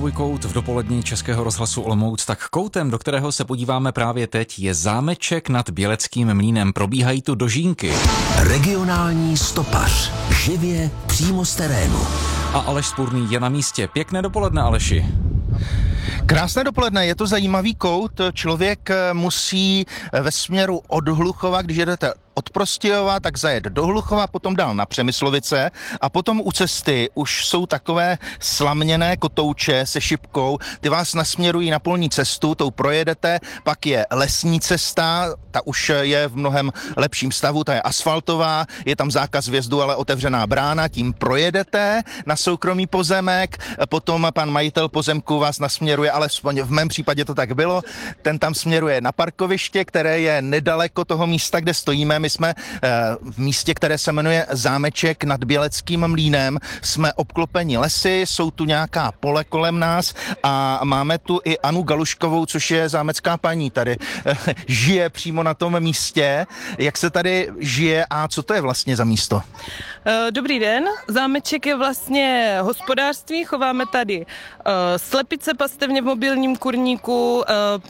svůj kout v dopolední Českého rozhlasu Olomouc, tak koutem, do kterého se podíváme právě teď, je zámeček nad Běleckým mlýnem. Probíhají tu dožínky. Regionální stopař. Živě přímo z terénu. A Aleš Spurný je na místě. Pěkné dopoledne, Aleši. Krásné dopoledne, je to zajímavý kout. Člověk musí ve směru od Hluchova, když jedete od Prostějova, tak zajet do Hluchova, potom dál na Přemyslovice a potom u cesty už jsou takové slaměné kotouče se šipkou, ty vás nasměrují na polní cestu, tou projedete, pak je lesní cesta, ta už je v mnohem lepším stavu, ta je asfaltová, je tam zákaz vjezdu, ale otevřená brána, tím projedete na soukromý pozemek, potom pan majitel pozemku vás nasměruje, alespoň v mém případě to tak bylo, ten tam směruje na parkoviště, které je nedaleko toho místa, kde stojíme. My jsme v místě, které se jmenuje Zámeček nad Běleckým mlýnem. Jsme obklopeni lesy, jsou tu nějaká pole kolem nás a máme tu i Anu Galuškovou, což je zámecká paní tady. Žije přímo na tom místě. Jak se tady žije a co to je vlastně za místo? Dobrý den. Zámeček je vlastně hospodářství. Chováme tady slepice pastevně v mobilním kurníku,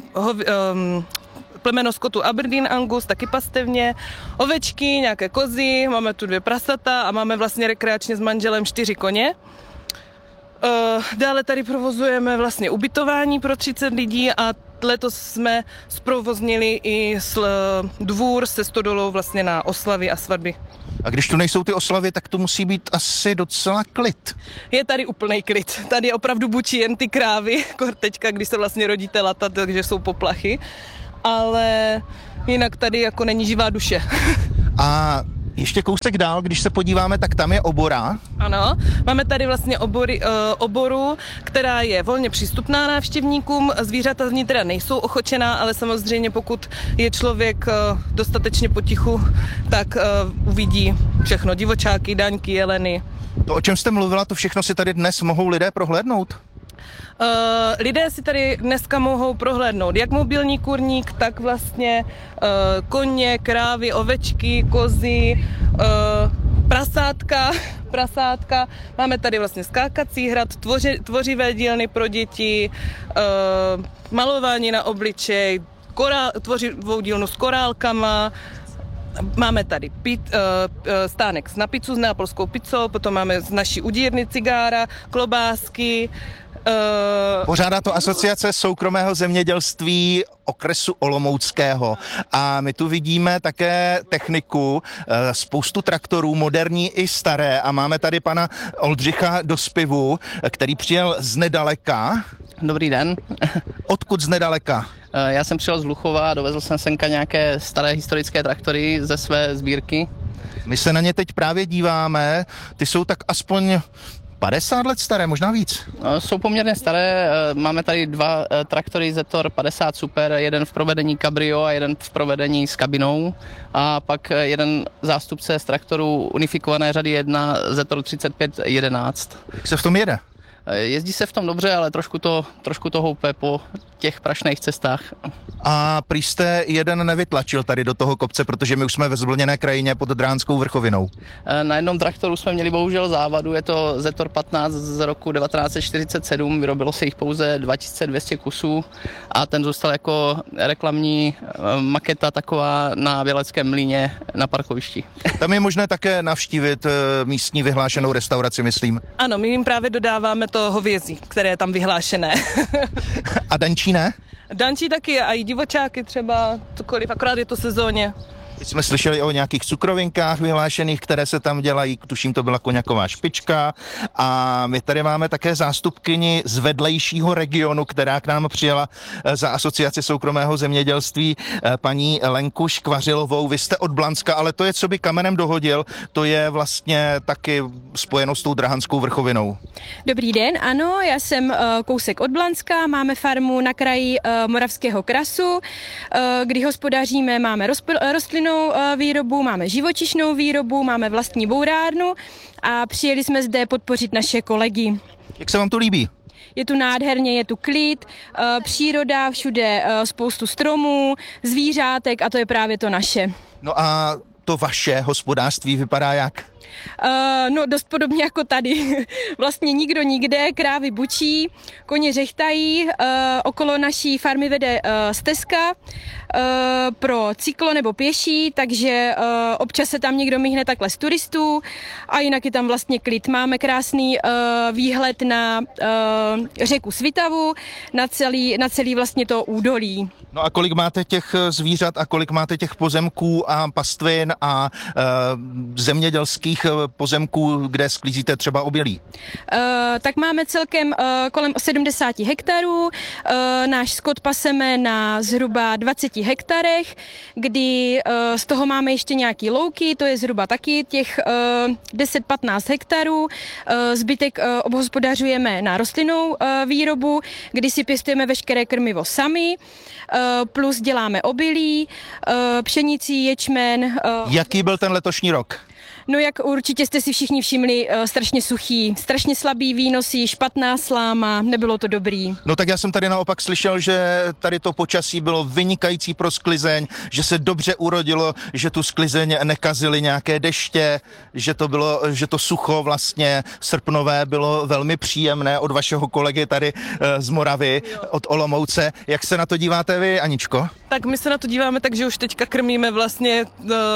plemeno skotu Aberdeen Angus, taky pastevně, ovečky, nějaké kozy, máme tu 2 prasata a máme vlastně rekreačně s manželem 4 koně. Dále tady provozujeme vlastně ubytování pro 30 lidí a letos jsme zprovoznili i dvůr se stodolou vlastně na oslavy a svatby. A když tu nejsou ty oslavy, tak to musí být asi docela klid. Je tady úplnej klid. Tady opravdu bučí jen ty krávy, teďka, když se vlastně rodí telata, takže jsou poplachy. Ale jinak tady jako není živá duše. A ještě kousek dál, když se podíváme, tak tam je obora. Ano, máme tady vlastně oboru, která je volně přístupná návštěvníkům. Zvířata z ní teda nejsou ochočená, ale samozřejmě pokud je člověk dostatečně potichu, tak uvidí všechno. Divočáky, daňky, jeleny. To, o čem jste mluvila, to všechno si tady dnes mohou lidé prohlédnout? Lidé si tady dneska mohou prohlédnout jak mobilní kurník, tak vlastně koně, krávy, ovečky, kozy, prasátka. Máme tady vlastně skákací hrad, tvořivé dílny pro děti, malování na obličej, tvořivou dílnu s korálkama. Máme tady stánek na pizzu s neapolskou pizzou, potom máme z naší udírny cigára, klobásky. Pořádá to Asociace soukromého zemědělství okresu Olomouckého a my tu vidíme také techniku, spoustu traktorů, moderní i staré a máme tady pana Oldřicha Dospivu, který přijel z nedaleka. Dobrý den. Odkud z nedaleka? Já jsem přijel z Hluchova a dovezl jsem semka nějaké staré historické traktory ze své sbírky. My se na ně teď právě díváme, ty jsou tak aspoň 50 let staré, možná víc. Jsou poměrně staré, máme tady 2 traktory Zetor 50 Super, jeden v provedení Cabrio a jeden v provedení s kabinou a pak jeden zástupce z traktorů unifikované řady 1 Zetor 3511. Jak se v tom jede? Jezdí se v tom dobře, ale trošku to houpe po těch prašných cestách. A prý jste jeden nevytlačil tady do toho kopce, protože my už jsme ve zvlněné krajině pod Dránskou vrchovinou. Na jednom traktoru jsme měli bohužel závadu, je to Zetor 15 z roku 1947, vyrobilo se jich pouze 2200 kusů a ten zůstal jako reklamní maketa taková na Běleckém mlýně na parkovišti. Tam je možné také navštívit místní vyhlášenou restauraci, myslím. Ano, my jim právě dodáváme to hovězí, které je tam vyhlášené. A dančí ne? Dančí taky a i divočáky třeba, cokoliv, akorát je to sezóně. Teď jsme slyšeli o nějakých cukrovinkách vyhlášených, které se tam dělají, tuším to byla koňaková špička a my tady máme také zástupkyni z vedlejšího regionu, která k nám přijela za Asociaci soukromého zemědělství, paní Lenku Škvařilovou. Vy jste od Blanska, ale to je, co by kamenem dohodil, to je vlastně taky spojeno s tou Drahanskou vrchovinou. Dobrý den, ano, já jsem kousek od Blanska, máme farmu na kraji Moravského krasu, kdy hospodaříme, máme rostlinnou výrobu, máme živočišnou výrobu, máme vlastní bourárnu a přijeli jsme zde podpořit naše kolegy. Jak se vám to líbí? Je tu nádherně, je tu klid, příroda, všude spoustu stromů, zvířátek a to je právě to naše. No a to vaše hospodářství vypadá jak? No dost podobně jako tady. Vlastně nikdo nikde, krávy bučí, koně řechtají, okolo naší farmy vede stezka pro cyklo nebo pěší, takže občas se tam někdo myhne takhle z turistů a jinak je tam vlastně klid. Máme krásný výhled na řeku Svitavu, na celý vlastně to údolí. No a kolik máte těch zvířat a kolik máte těch pozemků a pastvin a zemědělských pozemků, kde sklízíte třeba obilí? Tak máme celkem kolem 70 hektarů. Náš skot paseme na zhruba 20 hektarech, kdy z toho máme ještě nějaký louky, to je zhruba taky těch 10-15 hektarů. Zbytek obhospodařujeme na rostlinnou výrobu, kdy si pěstujeme veškeré krmivo sami, plus děláme obilí, pšenici, ječmen. Jaký byl ten letošní rok? No jak určitě jste si všichni všimli, strašně suchý, strašně slabý výnosy, špatná sláma, nebylo to dobrý. No tak já jsem tady naopak slyšel, že tady to počasí bylo vynikající pro sklizeň, že se dobře urodilo, že tu sklizeň nekazily nějaké deště, že to sucho vlastně srpnové bylo velmi příjemné od vašeho kolegy tady z Moravy, od Olomouce. Jak se na to díváte vy, Aničko? Tak my se na to díváme tak, že už teďka krmíme vlastně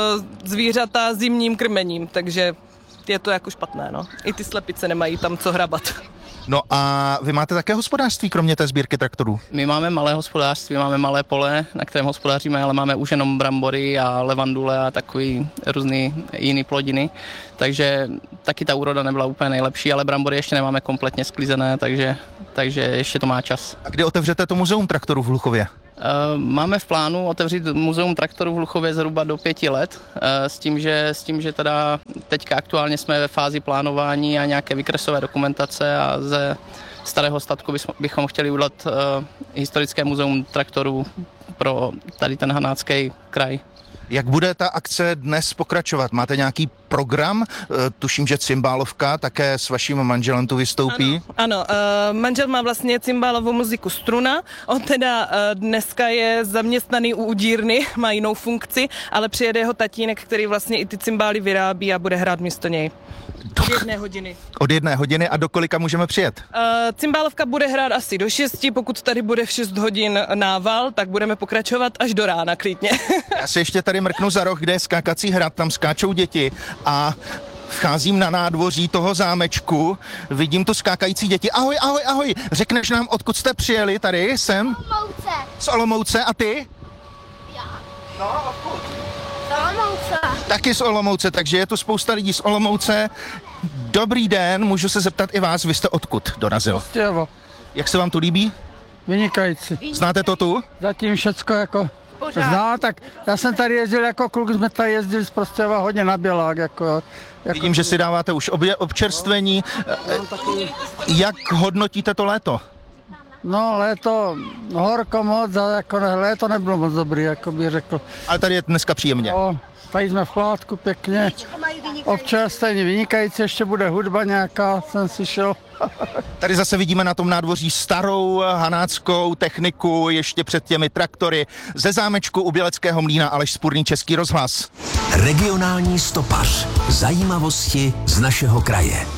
zvířata zimním krmením, takže je to jako špatné, no. I ty slepice nemají tam co hrabat. No a vy máte také hospodářství, kromě té sbírky traktorů? My máme malé hospodářství, máme malé pole, na kterém hospodaříme, ale máme už jenom brambory a levandule a takový různý jiný plodiny. Takže taky ta úroda nebyla úplně nejlepší, ale brambory ještě nemáme kompletně sklizené, takže ještě to má čas. A kdy otevřete to muzeum traktorů v Hluchově? Máme v plánu otevřít muzeum traktorů v Hluchově zhruba do 5 let, s tím, že teda teďka aktuálně jsme ve fázi plánování a nějaké výkresové dokumentace a ze starého statku bychom chtěli udělat historické muzeum traktorů pro tady ten hanácký kraj. Jak bude ta akce dnes pokračovat? Máte nějaký program? Tuším, že Cymbálovka také s vaším manželem tu vystoupí. Ano, manžel má vlastně cymbálovou muziku Struna. On teda dneska je zaměstnaný u udírny, má jinou funkci, ale přijede jeho tatínek, který vlastně i ty cymbály vyrábí a bude hrát místo něj. Od 1 hodiny. Od 1 hodiny a do kolika můžeme přijet? Cymbálovka bude hrát asi do 6, pokud tady bude v 6 hodin nával, tak budeme pokračovat až do rána klidně. Já se ještě tady mrknu za roh, kde je skákací hrad, tam skáčou děti a vcházím na nádvoří toho zámečku, vidím tu skákající děti. Ahoj, ahoj, ahoj, řekneš nám, odkud jste přijeli tady, sem? Olomouce. Z Olomouce a ty? Já. No, odkud? Z Olomouce. Taky z Olomouce, takže je tu spousta lidí z Olomouce. Dobrý den, můžu se zeptat i vás, vy jste odkud dorazil? Prostějov. Jak se vám tu líbí? Vynikající. Znáte to tu? Zatím všecko jako zná, tak já jsem tady jezdil jako kluk, jsme tady jezdili z Prostějova hodně na Bělák. Jako Vidím, že si dáváte už občerstvení. Jak hodnotíte to léto? No léto horko moc, a jako léto nebylo moc dobrý, jako bych řekl. Ale tady je dneska příjemně. No, tady jsme v Chládku pěkně. Občerstvení vynikající, ještě bude hudba nějaká, jsem slyšel. Tady zase vidíme na tom nádvoří starou hanáckou techniku, ještě před těmi traktory. Ze zámečku u Běleckého mlýna Aleš Spurný, Český rozhlas. Regionální stopař. Zajímavosti z našeho kraje.